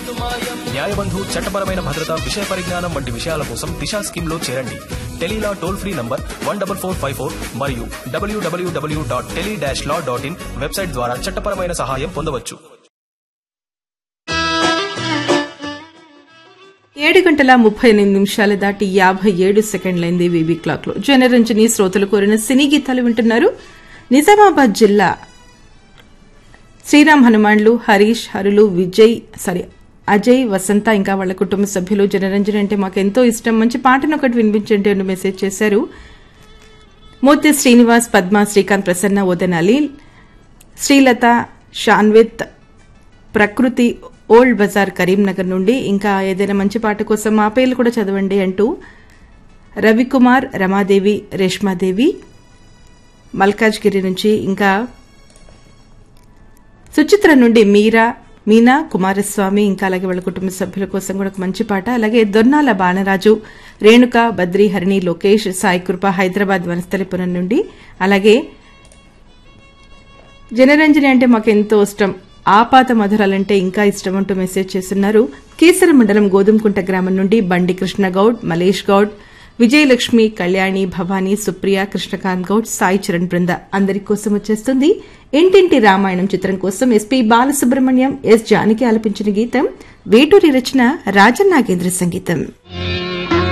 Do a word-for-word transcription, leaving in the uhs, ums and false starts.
న్యాయబంధు చట్టపరమైన భద్రత విషయ పరిజ్ఞానం వంటి విషయాల కోసం దిశా స్కీమ్ లో చేరండి. Tele-Law toll free number one double four five four మరియు డబ్ల్యూడబ్ల్యూడబ్ల్యూ dot tele dash law dot in website ద్వారా చట్టపరమైన సహాయం పొందవచ్చు. ఏడు గంటల ముప్పై ఎనిమిది నిమిషాలు దాటి యాభై ఏడు సెకండ్లైంది వీబీ క్లాక్ లో. జనరంజని శ్రోతలు కోరిన సినీ గీతాలు వింటున్నారు. నిజామాబాద్ జిల్లా శ్రీరామ్ హనుమాన్లు, హరీష్, హరులు, విజయ్ సారీ అజయ్, వసంత ఇంకా వాళ్ల కుటుంబ సభ్యులు జనరంజని అంటే మాకు ఎంతో ఇష్టం, మంచి పాటను ఒకటి వినిపించండి అని మెసేజ్ చేశారు. మూర్తి శ్రీనివాస్, పద్మ, శ్రీకాంత్, ప్రసన్న, ఓదెన్ అలీ, శ్రీలత, షాన్విత్, ప్రకృతి, ఓల్డ్ బజార్ కరీంనగర్ నుండి ఇంకా ఏదైనా మంచి పాట కోసం మా పేర్లు కూడా చదవండి అంటూ రవికుమార్, రమాదేవి, రేష్మాదేవి మల్కాజ్గిరి నుంచి, ఇంకా సుచిత్ర నుండి మీరా, మీనా, కుమారస్వామి ఇంకా అలాగే వాళ్ళ కుటుంబ సభ్యుల కోసం కూడా ఒక మంచి పాట. అలాగే దొర్నాల బాలరాజు, రేణుక, బద్రి, హరిణి, లోకేష్, సాయికృప హైదరాబాద్ వనస్థలిపురం నుండి. అలాగే జనరంజని అంటే మాకు ఎంతో ఇష్టం, ఆపాత మధురాలంటే ఇంకా ఇష్టం అంటూ మెసేజ్ చేస్తున్నారు. కీసర మండలం గోధుమకుంట గ్రామం నుండి బండి కృష్ణగౌడ్, మలేష్ గౌడ్, విజయలక్ష్మి, కళ్యాణి, భవానీ, సుప్రియ, కృష్ణకాంత్ గౌడ్, సాయి చరణ్ బృంద అందరి కోసం వచ్చేస్తుంది ఇంటింటి రామాయణం చిత్రం కోసం ఎస్పీ బాలసుబ్రహ్మణ్యం, ఎస్ జానకి ఆలపించిన గీతం, వేటూరి రచన, రాజన్ నాగేంద్ర సంగీతం.